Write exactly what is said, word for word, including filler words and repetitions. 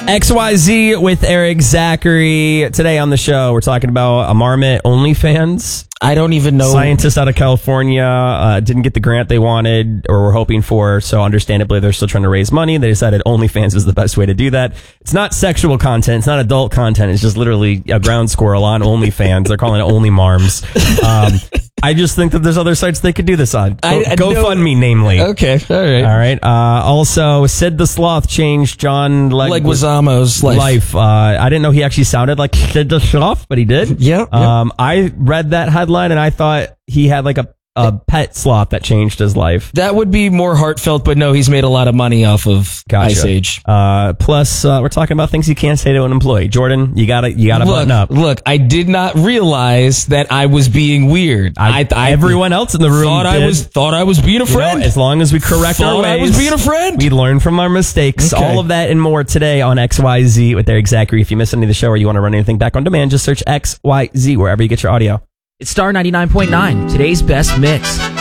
X Y Z with Eric Zachary. Today on the show, we're talking about a Marmot OnlyFans. I don't even know. Scientists out of California uh, didn't get the grant they wanted or were hoping for, so understandably they're still trying to raise money. They decided OnlyFans is the best way to do that. It's not sexual content. It's not adult content. It's just literally a ground squirrel on OnlyFans. They're calling it Only Marms. Um, I just think that there's other sites they could do this on. Go, I- I GoFundMe, namely. Okay, all right. All right. Uh, also, Sid the Sloth changed John Leg- Leguizamo's life. life. Uh, I didn't know he actually sounded like Sid the Sloth, but he did. Yep, yep. Um, I read that headline and I thought he had like a, a pet sloth that changed his life. That would be more heartfelt, but no, he's made a lot of money off of Gotcha. Ice Age. Uh, plus, uh, we're talking about things you can't say to an employee. Jordan, you gotta, you gotta Look, button up. look, I did not realize that I was being weird. I, I, everyone else in the room thought did. I was thought I was being a You know, friend. as long as we correct Thought our ways, I was being a friend. we learn from our mistakes. Okay. All of that and more today on X Y Z with Eric Zachary. If you miss any of the show or you want to run anything back on demand, just search X Y Z wherever you get your audio. It's Star ninety-nine point nine, today's best mix.